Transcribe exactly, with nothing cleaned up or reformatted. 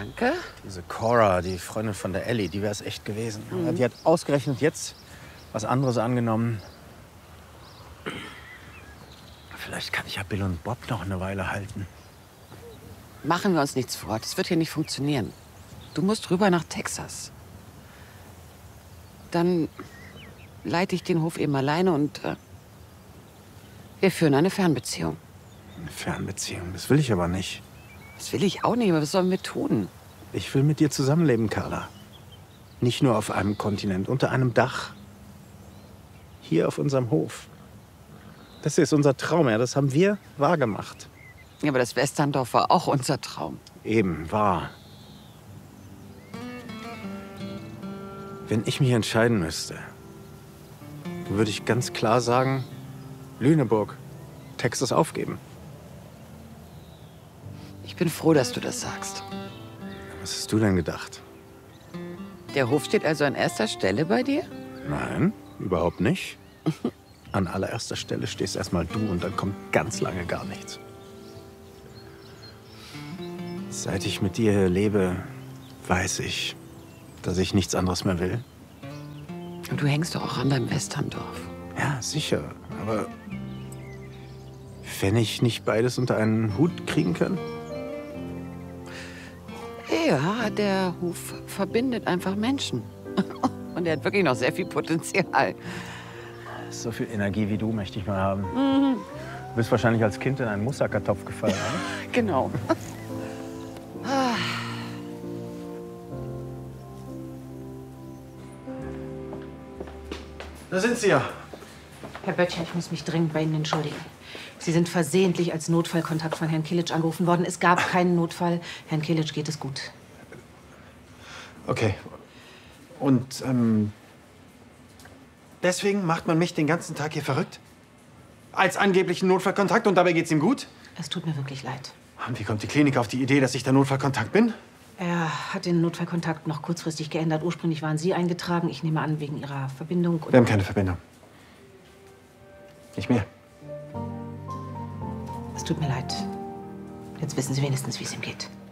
Danke. Diese Cora, die Freundin von der Ellie, die wäre es echt gewesen. Mhm. Die hat ausgerechnet jetzt was anderes angenommen. Vielleicht kann ich ja Bill und Bob noch eine Weile halten. Machen wir uns nichts vor. Das wird hier nicht funktionieren. Du musst rüber nach Texas. Dann leite ich den Hof eben alleine und äh, wir führen eine Fernbeziehung. Eine Fernbeziehung? Das will ich aber nicht. Das will ich auch nicht, aber was sollen wir tun? Ich will mit dir zusammenleben, Carla. Nicht nur auf einem Kontinent, unter einem Dach. Hier auf unserem Hof. Das hier ist unser Traum, ja. Das haben wir wahrgemacht. Ja, aber das Westerndorf war auch unser Traum. Eben, wahr. Wenn ich mich entscheiden müsste, würde ich ganz klar sagen, Lüneburg, Texas aufgeben. Ich bin froh, dass du das sagst. Was hast du denn gedacht? Der Hof steht also an erster Stelle bei dir? Nein, überhaupt nicht. An allererster Stelle stehst erstmal du und dann kommt ganz lange gar nichts. Seit ich mit dir lebe, weiß ich, dass ich nichts anderes mehr will. Und du hängst doch auch an deinem Westerndorf. Ja, sicher. Aber wenn ich nicht beides unter einen Hut kriegen kann? Ja, der Hof verbindet einfach Menschen. Und er hat wirklich noch sehr viel Potenzial. So viel Energie wie du möchte ich mal haben. Mhm. Du bist wahrscheinlich als Kind in einen Moussaka-Topf gefallen, oder? Genau. Da sind Sie ja. Herr Böttcher, ich muss mich dringend bei Ihnen entschuldigen. Sie sind versehentlich als Notfallkontakt von Herrn Kilic angerufen worden. Es gab keinen Notfall. Herrn Kilic geht es gut. Okay. Und ähm, deswegen macht man mich den ganzen Tag hier verrückt? Als angeblichen Notfallkontakt und dabei geht's ihm gut? Es tut mir wirklich leid. Und wie kommt die Klinik auf die Idee, dass ich der Notfallkontakt bin? Er hat den Notfallkontakt noch kurzfristig geändert. Ursprünglich waren Sie eingetragen. Ich nehme an, wegen Ihrer Verbindung. Wir haben keine Verbindung. Nicht mehr. Es tut mir leid. Jetzt wissen Sie wenigstens, wie es ihm geht.